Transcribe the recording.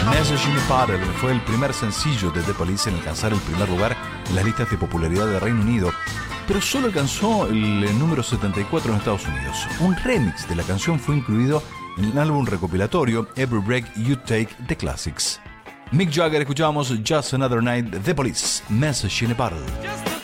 Message in a Bottle fue el primer sencillo de The Police en alcanzar el primer lugar en las listas de popularidad de Reino Unido, pero solo alcanzó el número 74 en Estados Unidos. Un remix de la canción fue incluido en el álbum recopilatorio Every Break You Take, The Classics. Mick Jagger, escuchábamos Just Another Night, The Police, Message in a Bottle.